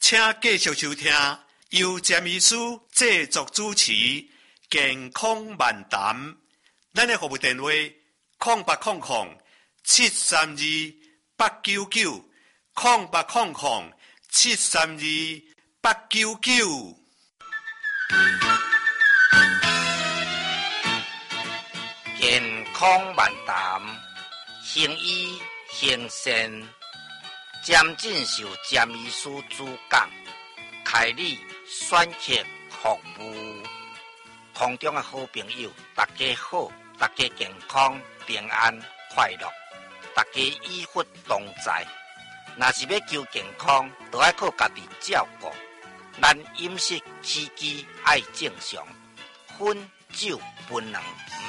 请继续收听由詹医师制作主持健康漫谈。咱的服务电话0800-732-899，0800-732-899。 健康漫谈，行医行善，詹进修詹医师主讲，开立选择服务。空中的好朋友，大家好，大家健康平安快乐，大家医福同在。若是要求健康，就要靠家己照顾。咱饮食起居爱正常，烟酒槟榔